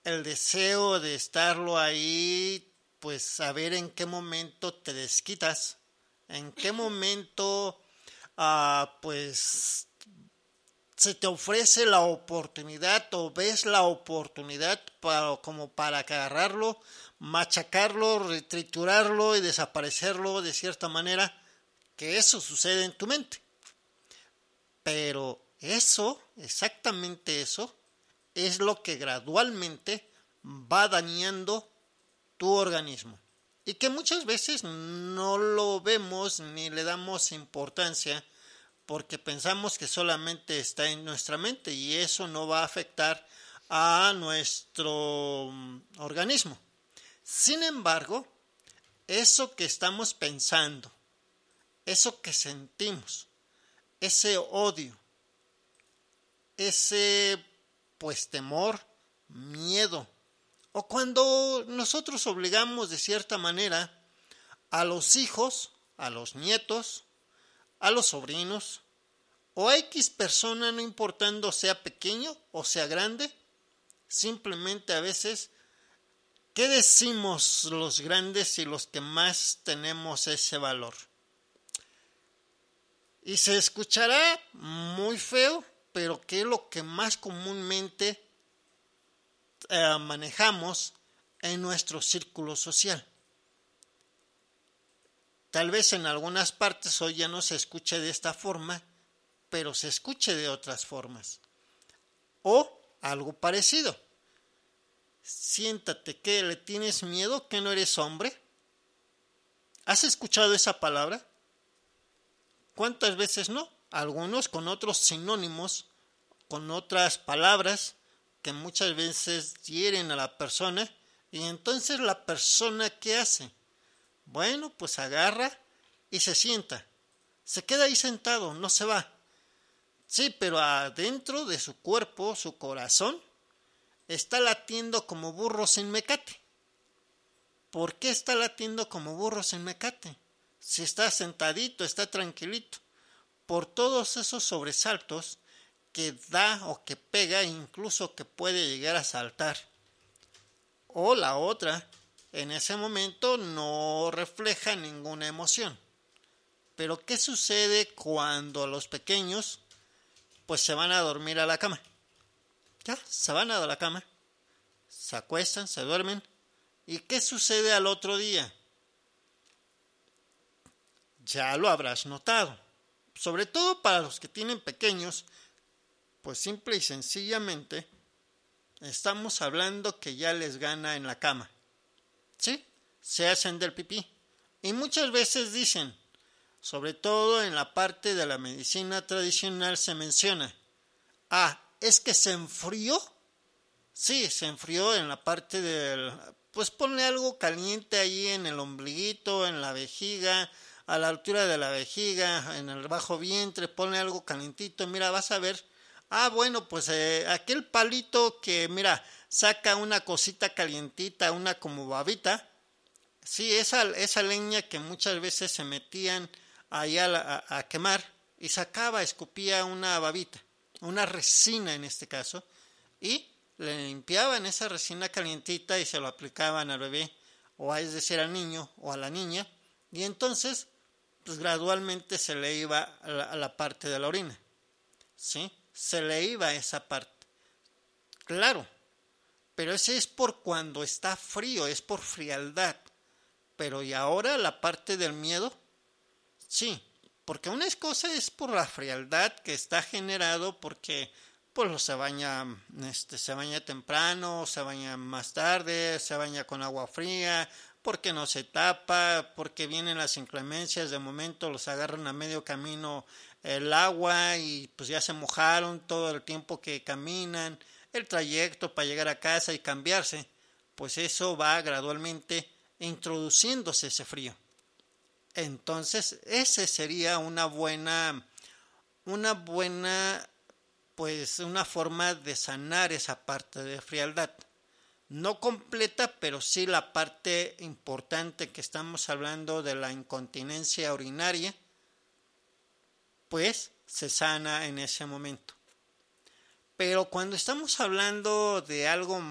el deseo de estarlo ahí, pues saber en qué momento te desquitas, en qué momento pues se te ofrece la oportunidad o ves la oportunidad como para agarrarlo, machacarlo, triturarlo y desaparecerlo de cierta manera, que eso sucede en tu mente. Pero eso, exactamente eso, es lo que gradualmente va dañando tu organismo. Y que muchas veces no lo vemos ni le damos importancia porque pensamos que solamente está en nuestra mente y eso no va a afectar a nuestro organismo. Sin embargo, eso que estamos pensando, eso que sentimos, ese odio, ese pues temor, miedo, o cuando nosotros obligamos de cierta manera a los hijos, a los nietos, a los sobrinos, o a X persona, no importando sea pequeño o sea grande, simplemente a veces, ¿qué decimos los grandes y los que más tenemos ese valor? Y se escuchará muy feo, pero ¿qué es lo que más comúnmente manejamos en nuestro círculo social? Tal vez en algunas partes hoy ya no se escuche de esta forma, pero se escuche de otras formas. O algo parecido. Siéntate, ¿que le tienes miedo? ¿Que no eres hombre? ¿Has escuchado esa palabra? ¿Cuántas veces no? Algunos con otros sinónimos, con otras palabras que muchas veces hieren a la persona. Y entonces la persona, ¿qué hace? Bueno, pues agarra y se sienta. Se queda ahí sentado, no se va. Sí, pero adentro de su cuerpo, su corazón, está latiendo como burro sin mecate. ¿Por qué está latiendo como burro sin mecate? Si está sentadito, está tranquilito. Por todos esos sobresaltos que da o que pega, incluso que puede llegar a saltar. O la otra, en ese momento no refleja ninguna emoción. Pero ¿qué sucede cuando los pequeños pues se van a dormir a la cama? Ya, se van a la cama, se acuestan, se duermen. ¿Y qué sucede al otro día? Ya lo habrás notado. Sobre todo para los que tienen pequeños, pues simple y sencillamente estamos hablando que ya les gana en la cama. ¿Sí? Se hacen del pipí. Y muchas veces dicen, sobre todo en la parte de la medicina tradicional se menciona, ¿es que se enfrió? Sí, se enfrió en la parte del... Pues ponle algo caliente ahí en el ombliguito, en la vejiga, a la altura de la vejiga, en el bajo vientre, ponle algo calientito, mira, vas a ver. Bueno, pues aquel palito que, mira, saca una cosita calientita, una como babita. Sí, esa leña que muchas veces se metían ahí a quemar y sacaba, escupía una babita, una resina en este caso, y le limpiaban esa resina calientita y se lo aplicaban al bebé, o es decir, al niño o a la niña, y entonces pues gradualmente se le iba a la parte de la orina, ¿sí? Se le iba esa parte. Claro, pero ese es por cuando está frío, es por frialdad. Pero ¿y ahora la parte del miedo? Sí, porque una cosa es por la frialdad que está generado porque pues se baña temprano, se baña más tarde, se baña con agua fría, porque no se tapa, porque vienen las inclemencias, de momento los agarran a medio camino el agua y pues ya se mojaron todo el tiempo que caminan, el trayecto para llegar a casa y cambiarse, pues eso va gradualmente introduciéndose ese frío. Entonces, ese sería pues una forma de sanar esa parte de frialdad. No completa, pero sí la parte importante que estamos hablando de la incontinencia urinaria, pues se sana en ese momento. Pero cuando estamos hablando de algo